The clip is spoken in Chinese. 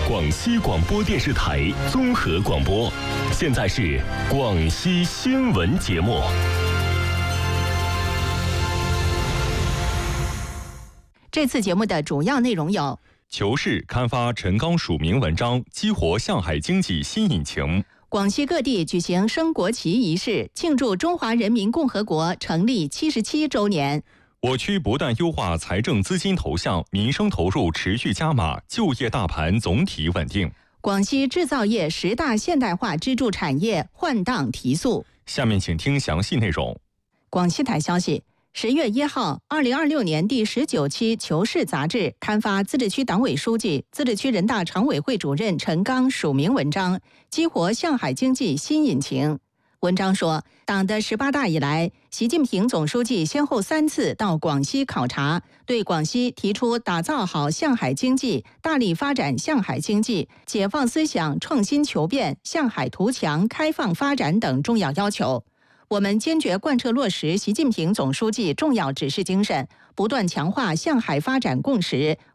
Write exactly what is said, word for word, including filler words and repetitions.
广西广播电视台综合广播。现在是广西新闻节目。 这次节目的主要内容有： 求是刊发陈刚署名文章，激活向海经济新引擎； 广西各地举行升国旗仪式，庆祝中华人民共和国成立七十七周年。 我区不断优化财政资金投向，民生投入持续加码，就业大盘总体稳定。 广西制造业十大现代化支柱产业换档提速。 下面请听详细内容。 广西台消息，十月一号，二零二六年第十九期《求是》杂志刊发自治区党委书记、自治区人大常委会主任陈刚署名文章，激活向海经济新引擎。文章说，党的十八大以来，习近平总书记先后三次到广西考察，对广西提出打造好向海经济、大力发展向海经济、解放思想、创新求变、向海图强、开放发展等重要要求。我们坚决贯彻落实习近平总书记重要指示精神，不断强化向海发展共识，